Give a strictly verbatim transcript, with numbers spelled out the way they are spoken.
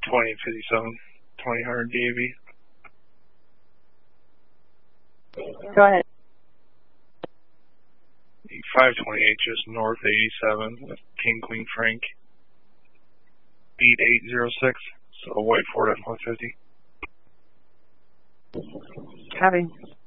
twenty fifty-seven, twenty hundred D A B. Go ahead. five twenty-eight, just north eighty-seven, with King Queen Frank. Beat eight zero six, so white Ford F one fifty. Copy.